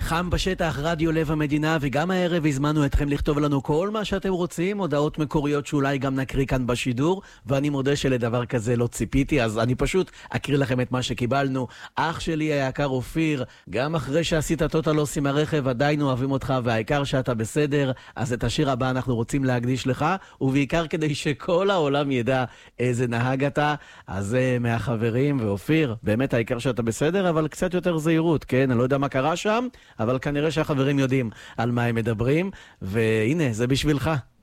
חם בשטח, רדיו לב המדינה, וגם הערב הזמנו אתכם לכתוב לנו כל מה שאתם רוצים, הודעות מקוריות שאולי גם נקריא כאן בשידור, ואני מודה שלדבר כזה לא ציפיתי, אז אני פשוט אקריא לכם את מה שקיבלנו. אח שלי היקר אופיר, גם אחרי שעשית טוטלוס עם הרכב, עדיין אוהבים אותך, והעיקר שאתה בסדר, אז את השיר הבא אנחנו רוצים להקדיש לך, ובעיקר כדי שכל העולם ידע איזה נהג אתה. אז מהחברים, ואופיר, באמת העיקר שאתה בסדר, אבל קצת יותר זהירות, כן? אני לא יודע מה קרה שם, אבל כנראה שהחברים יודעים על מה הם מדברים, והנה, זה בשבילך.